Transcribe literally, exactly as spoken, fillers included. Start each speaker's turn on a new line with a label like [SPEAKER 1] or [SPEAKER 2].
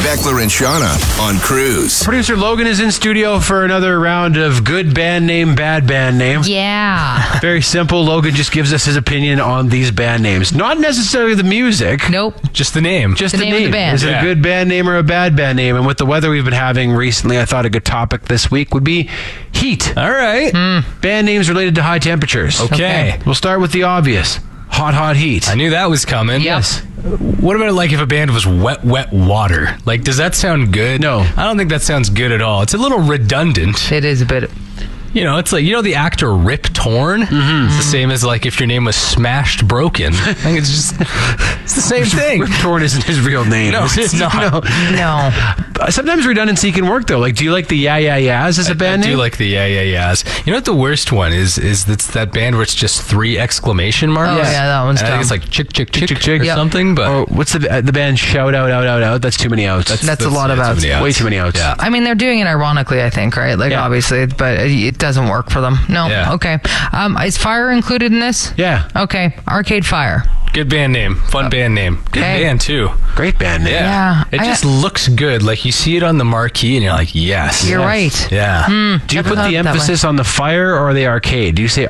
[SPEAKER 1] Beckler and Shauna on Cruise.
[SPEAKER 2] Producer Logan is in studio for another round of good band name, bad band name.
[SPEAKER 3] Yeah.
[SPEAKER 2] Very simple. Logan just gives us his opinion on these band names. Not necessarily the music.
[SPEAKER 3] Nope.
[SPEAKER 4] Just the name.
[SPEAKER 2] Just
[SPEAKER 3] The
[SPEAKER 2] the,
[SPEAKER 3] name of the band.
[SPEAKER 2] Is it
[SPEAKER 4] Yeah.
[SPEAKER 2] a good band name or a bad band name? And with the weather we've been having recently, I thought a good topic this week would be heat.
[SPEAKER 4] All right.
[SPEAKER 2] Band names related to high temperatures.
[SPEAKER 4] Okay.
[SPEAKER 2] We'll start with the obvious. Hot, hot heat.
[SPEAKER 4] I knew that was coming.
[SPEAKER 3] Yes.
[SPEAKER 4] What about like if a band was wet, wet water? Like, does that sound good?
[SPEAKER 2] No.
[SPEAKER 4] I don't think that sounds good at all. It's a little redundant.
[SPEAKER 3] It is a bit.
[SPEAKER 4] You know, it's like, you know, the actor Rip Torn? Mm-hmm. It's the same as like if your name was Smashed Broken. I think it's just, it's the same thing.
[SPEAKER 2] Rip Torn isn't his real name.
[SPEAKER 4] No, it's not.
[SPEAKER 2] No.
[SPEAKER 3] No.
[SPEAKER 2] Sometimes redundancy can work though. Like, do you like the Yeah Yeah Yeahs as a band
[SPEAKER 4] I
[SPEAKER 2] name?
[SPEAKER 4] do like the yeah, yeah, yeahs. You know what the worst one is? Is that's that band where it's just three exclamation marks?
[SPEAKER 3] Oh, yeah, that one's
[SPEAKER 4] And I think
[SPEAKER 3] dumb.
[SPEAKER 4] it's like chick, chick, chick,
[SPEAKER 2] Chick, chick.
[SPEAKER 4] or
[SPEAKER 2] Yep.
[SPEAKER 4] something. But
[SPEAKER 2] Or what's the uh, the band Shout Out Out Out Out? That's too many outs.
[SPEAKER 3] That's a lot of
[SPEAKER 4] yeah, too
[SPEAKER 3] outs.
[SPEAKER 4] many outs.
[SPEAKER 2] Way too many outs.
[SPEAKER 4] Yeah.
[SPEAKER 3] I mean, they're doing it ironically, I think, right? Like,
[SPEAKER 2] Yeah.
[SPEAKER 3] obviously, but it doesn't work for them. No.
[SPEAKER 4] Yeah.
[SPEAKER 3] Okay. Um, is Fire included in this?
[SPEAKER 2] Yeah.
[SPEAKER 3] Okay. Arcade Fire.
[SPEAKER 4] Good band name. Fun band name. Good
[SPEAKER 3] Okay.
[SPEAKER 4] band, too.
[SPEAKER 2] Great band name.
[SPEAKER 3] Yeah.
[SPEAKER 4] It
[SPEAKER 3] I-
[SPEAKER 4] just looks good. Like, you see it on the marquee and you're like, yes.
[SPEAKER 3] You're
[SPEAKER 4] Yes.
[SPEAKER 3] right.
[SPEAKER 4] Yeah.
[SPEAKER 2] Do you
[SPEAKER 3] Never
[SPEAKER 2] put
[SPEAKER 3] thought
[SPEAKER 2] the
[SPEAKER 3] that way.
[SPEAKER 2] emphasis on the fire or the arcade? Do you say